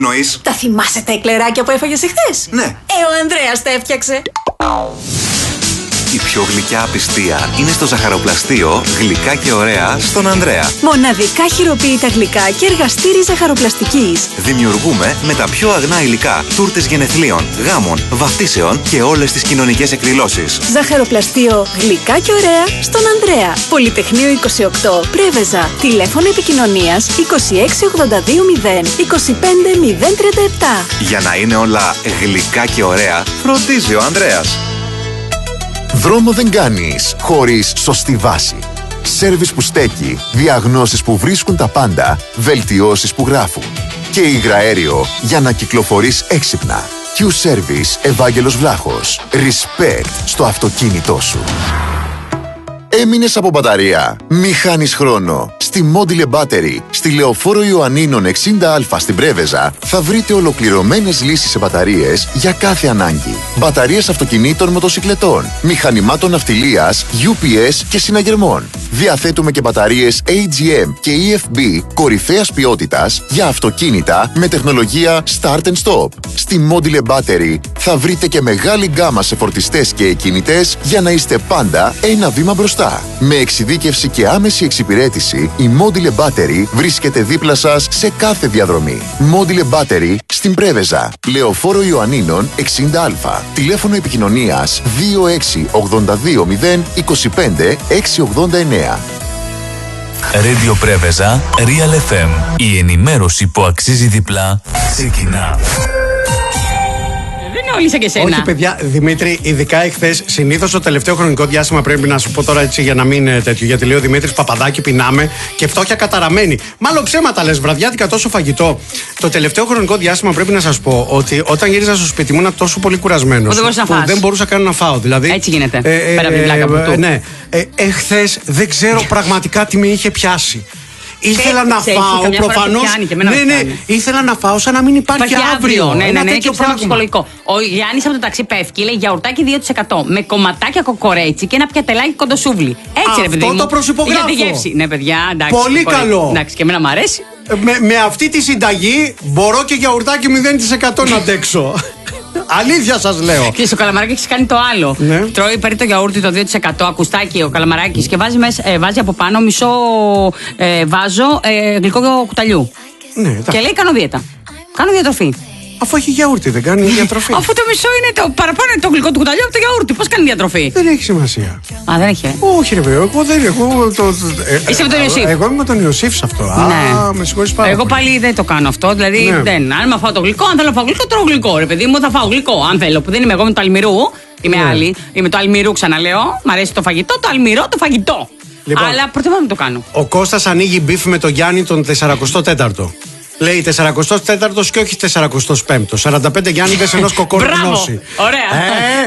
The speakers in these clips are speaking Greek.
Νοείς. Τα θυμάσαι τα εκλεράκια που έφαγες εχθές? Ναι. Ο Ανδρέας τα έφτιαξε. Η πιο γλυκιά απιστία είναι στο ζαχαροπλαστείο Γλυκά και Ωραία στον Ανδρέα. Μοναδικά χειροποίητα γλυκά και εργαστήρι ζαχαροπλαστικής. Δημιουργούμε με τα πιο αγνά υλικά τούρτες γενεθλίων, γάμων, βαφτίσεων και όλες τις κοινωνικές εκδηλώσεις. Ζαχαροπλαστείο Γλυκά και Ωραία στον Ανδρέα. Πολυτεχνείο 28 Πρέβεζα. Τηλέφωνο επικοινωνίας 26820 25037. Για να είναι όλα γλυκά και ωραία, φροντίζει ο Ανδρέας. Δρόμο δεν κάνεις χωρίς σωστή βάση. Σέρβις που στέκει, διαγνώσεις που βρίσκουν τα πάντα, βελτιώσεις που γράφουν. Και υγραέριο για να κυκλοφορείς έξυπνα. Q-Service Ευάγγελος Βλάχος. Respect στο αυτοκίνητό σου. Έμεινες από μπαταρία? Μη χάνεις χρόνο. Στη Module Battery, στη Λεωφόρο Ιωαννίνων 60Α στην Πρέβεζα, θα βρείτε ολοκληρωμένες λύσεις σε μπαταρίες για κάθε ανάγκη. Μπαταρίες αυτοκινήτων, μοτοσικλετών, μηχανημάτων ναυτιλίας, UPS και συναγερμών. Διαθέτουμε και μπαταρίες AGM και EFB κορυφαίας ποιότητας για αυτοκίνητα με τεχνολογία Start and Stop. Στη Module Battery θα βρείτε και μεγάλη γκάμα σε φορτιστές και εκκινητές για να είστε πάντα ένα βήμα μπροστά. Με εξειδίκευση και άμεση εξυπηρέτηση, η Module Battery βρίσκεται δίπλα σας σε κάθε διαδρομή. Module Battery στην Πρέβεζα, Λεωφόρο Ιωαννίνων 60Α. Τηλέφωνο επικοινωνίας 26820 25 689. Radio Πρέβεζα, Real FM. Η ενημέρωση που αξίζει διπλά ξεκινά. Όλοι σαν και σένα. Όχι, παιδιά, Δημήτρη, ειδικά εχθές, συνήθως το τελευταίο χρονικό διάστημα πρέπει να σου πω τώρα έτσι για να μην είναι τέτοιο. Γιατί λέει ο Δημήτρης Παπαδάκη, πεινάμε και φτώχεια καταραμένη. Μάλλον ψέματα λες, βραδιάτικα τόσο φαγητό. Το τελευταίο χρονικό διάστημα πρέπει να σας πω ότι όταν γύριζα στο σπίτι μου ήμουν τόσο πολύ κουρασμένος που δεν μπορούσα καν να φάω. Δηλαδή, έτσι γίνεται. Πέρα από την πλάκα που του. Ναι. Εχθές δεν ξέρω πραγματικά τι με είχε πιάσει. Ήθελα να φάω, προφανώς. Ναι, ήθελα να φάω σαν να μην υπάρχει αύριο. Ναι, και ψάχνω ψυχολογικό. Ο Γιάννης από το ταξί πέφτει, λέει γιαουρτάκι 2% με κομματάκια κοκορέτσι και ένα πιατελάκι κοντοσούβλι. Έτσι, ρε παιδί μου. Αυτό το προσυπογράφω. Για τη γεύση. Ναι, παιδιά, εντάξει. Πολύ καλό. Εντάξει, και εμένα μου αρέσει. Με αυτή τη συνταγή μπορώ και γιαουρτάκι 0% να αντέξω. Αλήθεια σας λέω. Και στο καλαμαράκι έχει κάνει το άλλο. Ναι. Τρώει περί το γιαούρτι το 2%, ακουστάκι ο καλαμαράκης και βάζει από πάνω μισό βάζο γλυκό κουταλιού. Ναι, και λέει κάνω δίαιτα. Κάνω διατροφή. Αφού έχει γιαούρτι, δεν κάνει διατροφή. Αφού το μισό είναι το παραπάνω είναι το γλυκό του κουταλιού από το γιαούρτι. Πώς κάνει διατροφή? Δεν έχει σημασία. Α, δεν έχει. Όχι, ρε βέβαια. Εγώ δεν έχω. Είσαι με τον Ιωσήφ. Εγώ είμαι με τον Ιωσήφ σε αυτό. Ναι. Α, με συγχωρείς πάρα εγώ πολύ. πάλι δεν το κάνω αυτό. Δηλαδή, αν με φάω το γλυκό, αν θέλω να φάω γλυκό, τρώω γλυκό. Ρε παιδί μου, θα φάω γλυκό. Αν θέλω, που δεν είμαι εγώ με το αλμυρού. Είμαι άλλη. Είμαι το αλμυρού, ξαναλέω. Μ' αρέσει το φαγητό, το αλμυρό, το φαγητό. Λοιπόν, αλλά προτιμώ να το κάνω. Ο Κώστας ανοίγει μπιφ με τον Γιάννη τον 44ο. Λέει 44ο και όχι 45ο. 45 Γιάννηδες ενός κοκόρου γνώση. Ωραία.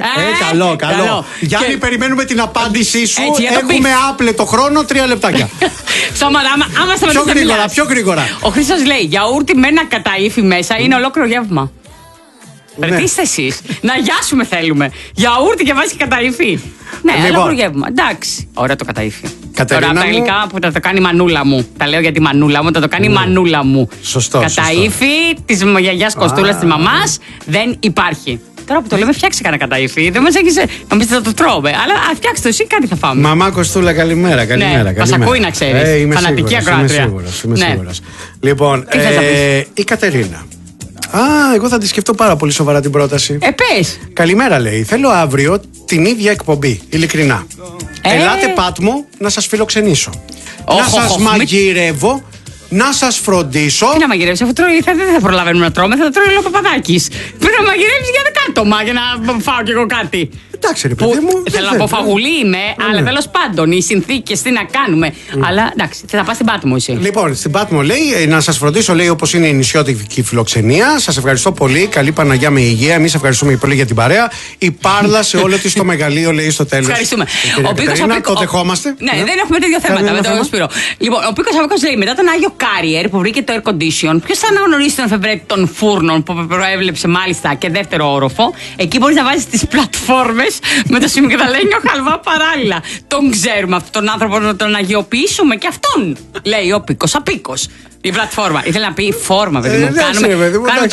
Καλό. Γιάννη, περιμένουμε την απάντησή σου. Έχουμε άπλετο χρόνο, 3 λεπτάκια. Σταματά, άμα σταματήσει. Πιο γρήγορα. Ο Χρήστος λέει γιαούρτι με ένα καταΐφι μέσα είναι ολόκληρο γεύμα. Περτίστε εσείς. Να γιάσουμε θέλουμε. Γιαούρτι και βάζει καταΐφι. Ναι, ολόκληρο γεύμα. Εντάξει. Ωραία το καταΐφι. Τώρα από τα υλικά που θα το κάνει η μανούλα μου. Τα λέω για τη μανούλα μου, θα το κάνει η μανούλα μου. Σωστό. Καταΐφι τη γιαγιάς Κοστούλας τη μαμάς δεν υπάρχει. Τώρα που το λέμε, φτιάξε κανένα καταΐφι. Δεν μας έχεις. Νομίζετε θα το τρώμε. Αλλά φτιάξτε το εσύ, κάτι θα φάμε. Μαμά Κοστούλα, καλημέρα. Μας ακούει να ξέρεις. Φανατική ακροάτρια. Είμαι σίγουρος. Λοιπόν, η Κατερίνα. Εγώ θα τη σκεφτώ πάρα πολύ σοβαρά την πρόταση. Πες. Καλημέρα, λέει. Θέλω αύριο την ίδια εκπομπή. Ειλικρινά. Ελάτε Πάτμο να σας φιλοξενήσω. Να σας μαγειρεύω. Να σας φροντίσω. Τι να μαγειρεύεις, αφού τρώει, δεν θα προλαβαίνουμε να τρώμε, θα τρώει ο Παπαδάκης. Πρέπει να μαγειρεύεις για 10 άτομα για να φάω κι εγώ κάτι. Εντάξει, ρε παιδί μου. Θέλω να πω φαγουλή είμαι, αλλά τέλος πάντων οι συνθήκες τι να κάνουμε. Αλλά εντάξει, θα πας στην Πάτμο εσύ. Λοιπόν, στην Πάτμο λέει να σας φροντίσω, λέει, όπως είναι η νησιώτικη φιλοξενία. Σας ευχαριστώ πολύ. Καλή Παναγιά με υγεία. Εμείς ευχαριστούμε πολύ για την παρέα. Η Πάρλα σε όλο της το μεγαλείο, λέει στο τέλος. Ευχαριστούμε. Το δεχόμαστε. Ναι, δεν έχουμε τέτοια θέματα με τον Σπύρο. Λοιπόν, ο Πίκος Αβέκος λέει μετά τον Άγιο Κάριερ που βρήκε το air condition, ποιος θα αναγνωρίσει τον εφευρέτη των φούρνων που προέβλεψε μάλιστα και δεύτερο όροφο. Εκεί μπορείς να βάζεις τις πλατφόρμες με το σιμικαταλένιο χαλβά παράλληλα. Τον ξέρουμε αυτόν τον άνθρωπο να τον αγιοποιήσουμε και αυτόν, λέει ο Πίκος Απίκος. Η πλατφόρμα. Ήθελα να πει φόρμα, παιδί μου. Κάνουμε